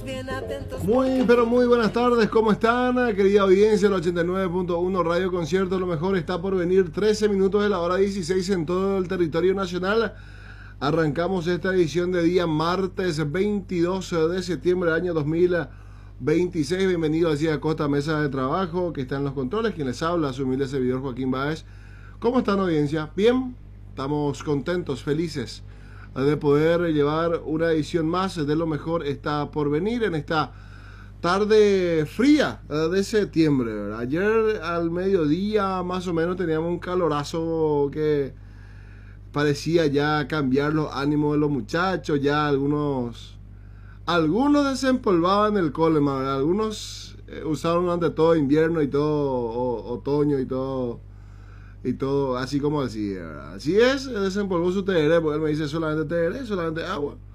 Muy, pero muy buenas tardes, ¿cómo están? Querida audiencia, el 89.1 Radio Concierto, lo mejor está por venir, 13 minutos de la hora 16 en todo el territorio nacional. Arrancamos esta edición de día martes 22 de septiembre del año 2026. Bienvenido así a Costa Mesa de Trabajo, que está en los controles, quien les habla, su humilde servidor Joaquín Báez. ¿Cómo están, audiencia? Bien, estamos contentos, felices de poder llevar una edición más de lo mejor está por venir en esta tarde fría de septiembre, ¿verdad? Ayer al mediodía más o menos teníamos un calorazo que parecía ya cambiar los ánimos de los muchachos, ya algunos desempolvaban el cole, ¿verdad? Algunos usaron ante todo invierno y todo otoño y todo así como así, ¿verdad? Así es, desempolvó su tereré, porque él me dice solamente tereré, solamente agua.